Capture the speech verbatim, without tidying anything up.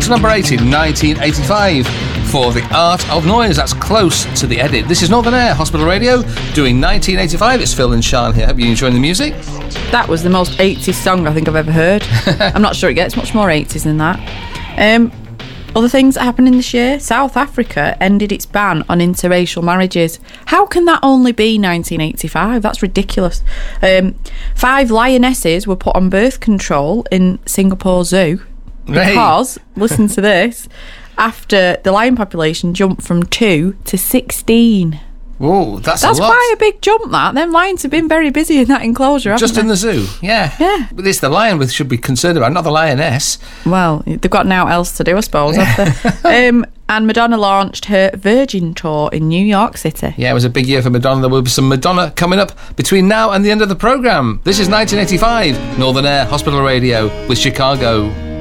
to number eight in nineteen eighty-five for The Art of Noise. That's close to the edit. This is Northern Air Hospital Radio doing nineteen eighty-five. It's Phil and Sian here. Hope you're enjoying the music. That was the most eighties song I think I've ever heard. I'm not sure it gets much more eighties than that. Um, other things that happened in this year: South Africa ended its ban on interracial marriages. How can that only be nineteen eighty-five? That's ridiculous. Um, five lionesses were put on birth control in Singapore Zoo because, hey. listen to this, after the lion population jumped from two to sixteen. Whoa, that's, that's a lot. That's quite a big jump, that. Them lions have been very busy in that enclosure, haven't Just they? in the zoo, yeah. Yeah. But it's the lion we should be concerned about, not the lioness. Well, they've got now else to do, I suppose, have they? um, and Madonna launched her Virgin Tour in New York City. Yeah, it was a big year for Madonna. There will be some Madonna coming up between now and the end of the programme. This is nineteen eighty-five, Northern Air Hospital Radio with Chicago.